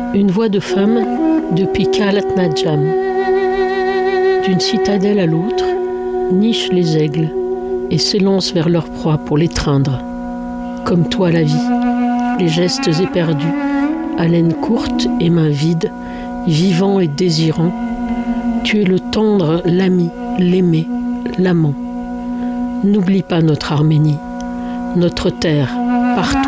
Une voix de femme depuis Kalat Najam. D'une citadelle à l'autre, nichent les aigles et s'élancent vers leur proie pour l'étreindre. Comme toi la vie, les gestes éperdus, haleine courte et mains vides, vivant et désirant, tu es le tendre, l'ami, l'aimé, l'amant. N'oublie pas notre Arménie, notre terre, partout.